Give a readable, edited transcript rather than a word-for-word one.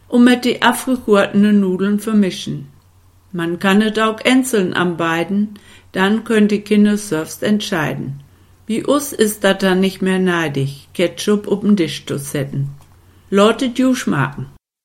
und mit die aufgekochten Nudeln vermischen. Man kann es auch einzeln anbeiden, dann können die Kinder selbst entscheiden. Wie uns ist das dann nicht mehr neidig, Ketchup auf den Tisch zu setzen. Lautet ju schmacken.